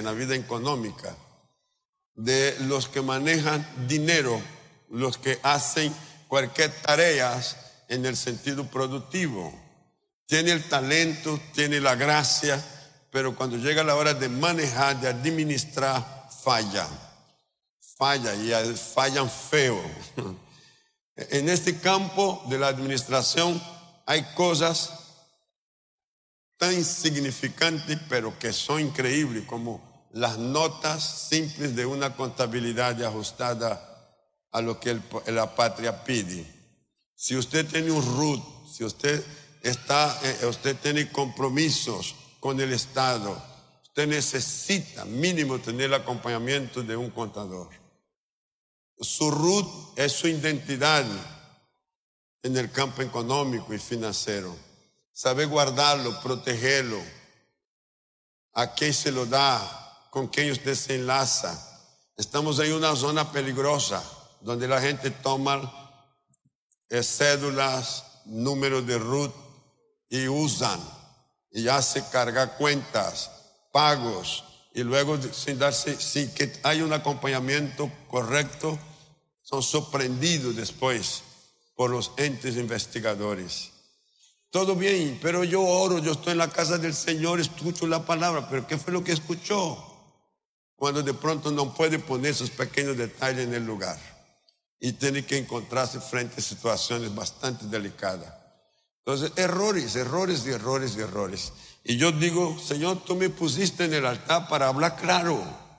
en la vida económica, de los que manejan dinero, los que hacen cualquier tarea en el sentido productivo. Tiene el talento, tiene la gracia, pero cuando llega la hora de manejar, de administrar, falla y fallan feo. En este campo de la administración hay cosas tan insignificantes pero que son increíbles, como las notas simples de una contabilidad ajustada a lo que la patria pide. Si usted tiene un RUT, si usted tiene compromisos con el Estado, usted necesita mínimo tener el acompañamiento de un contador. Su RUT es su identidad en el campo económico y financiero. Saber guardarlo, protegerlo, a quién se lo da, con quién usted se enlaza. Estamos en una zona peligrosa donde la gente toma cédulas, números de RUT y usan y hace cargar cuentas, pagos, y luego sin que haya un acompañamiento correcto, son sorprendidos después por los entes investigadores. Todo bien, pero yo oro, yo estoy en la casa del Señor, escucho la palabra, pero ¿qué fue lo que escuchó? Cuando de pronto no puede poner esos pequeños detalles en el lugar y tiene que encontrarse frente a situaciones bastante delicadas. Entonces, errores. Y yo digo, Señor, tú me pusiste en el altar para hablar claro.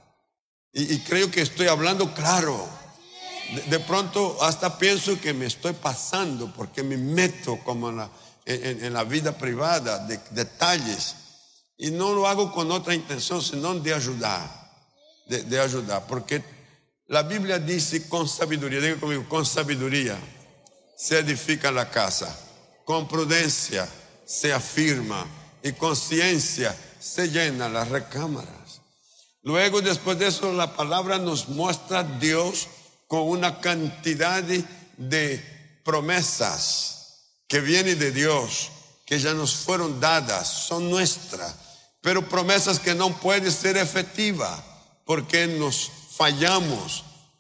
Y creo que estoy hablando claro. De pronto hasta pienso que me estoy pasando porque me meto como en la vida privada de detalles. Y no lo hago con otra intención, sino de ayudar. De ayudar. Porque la Biblia dice con sabiduría, diga conmigo, con sabiduría se edifica la casa. Con prudencia se afirma y con ciencia se llenan las recámaras. Luego, después de eso, la palabra nos muestra a Dios con una cantidad de promesas que vienen de Dios, que ya nos fueron dadas, son nuestras, pero promesas que no pueden ser efectivas porque nos fallamos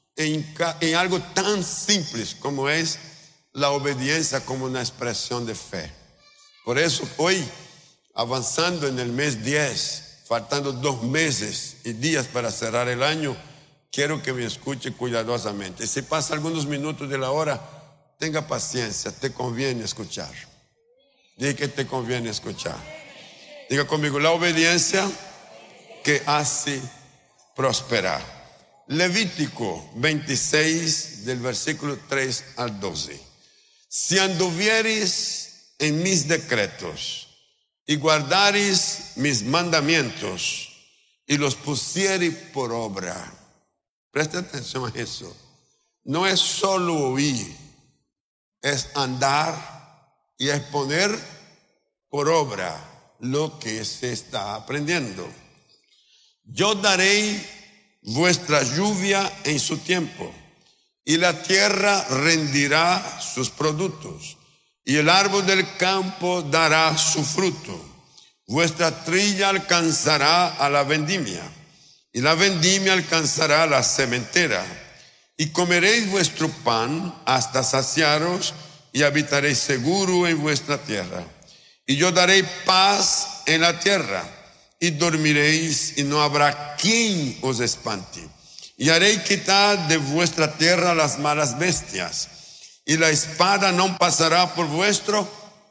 en algo tan simple como es la obediencia como una expresión de fe. Por eso hoy, avanzando en el mes 10, faltando 2 meses y días para cerrar el año, quiero que me escuche cuidadosamente. Si pasa algunos minutos de la hora, tenga paciencia, te conviene escuchar. Diga que te conviene escuchar. Diga conmigo, la obediencia que hace prosperar. Levítico 26, del versículo 3 al 12. Si anduvieres en mis decretos y guardares mis mandamientos y los pusieres por obra. Presta atención a eso. No es solo oír, es andar y es poner por obra lo que se está aprendiendo. Yo daré vuestra lluvia en su tiempo, y la tierra rendirá sus productos, y el árbol del campo dará su fruto. Vuestra trilla alcanzará a la vendimia, y la vendimia alcanzará a la sementera. Y comeréis vuestro pan hasta saciaros, y habitaréis seguro en vuestra tierra. Y yo daré paz en la tierra, y dormiréis, y no habrá quien os espante. Y haré quitar de vuestra tierra las malas bestias, y la espada no pasará por vuestro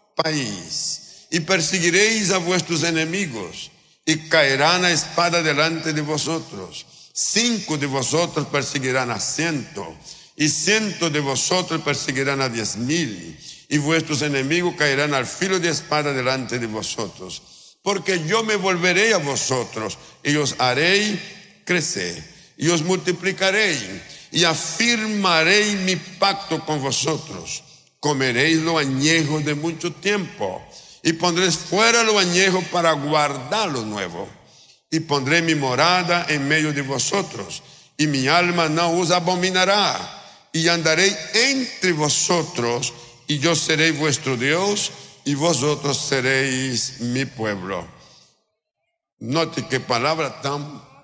país. Y perseguiréis a vuestros enemigos, y caerán la espada delante de vosotros. 5 de vosotros perseguirán a 100, y 100 de vosotros perseguirán a 10,000, y vuestros enemigos caerán al filo de espada delante de vosotros. Porque yo me volveré a vosotros, y os haré crecer, y os multiplicaré, y afirmaré mi pacto con vosotros. Comeréis lo añejo de mucho tiempo, y pondréis fuera lo añejo para guardar lo nuevo. Y pondré mi morada en medio de vosotros, y mi alma no os abominará. Y andaré entre vosotros, y yo seré vuestro Dios, y vosotros seréis mi pueblo. Note qué palabra tan